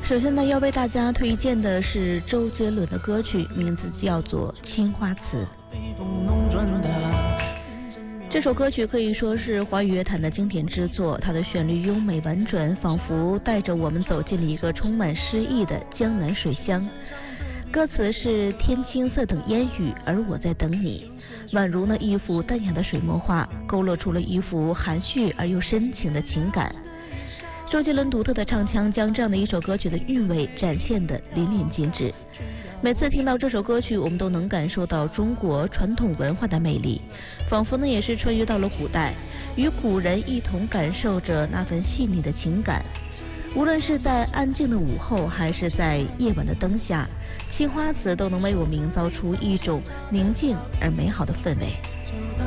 首先呢，要为大家推荐的是周杰伦的歌曲，名字叫做《青花瓷》。这首歌曲可以说是华语乐坛的经典之作，它的旋律优美婉转，仿佛带着我们走进了一个充满诗意的江南水乡。歌词是天青色等烟雨，而我在等你，宛如那一幅淡雅的水墨画，勾勒出了一幅含蓄而又深情的情感。周杰伦独特的唱腔将这样的一首歌曲的韵味展现得淋漓尽致。每次听到这首歌曲，我们都能感受到中国传统文化的魅力，仿佛呢也是穿越到了古代，与古人一同感受着那份细腻的情感。无论是在安静的午后，还是在夜晚的灯下，青花瓷都能为我们营造出一种宁静而美好的氛围。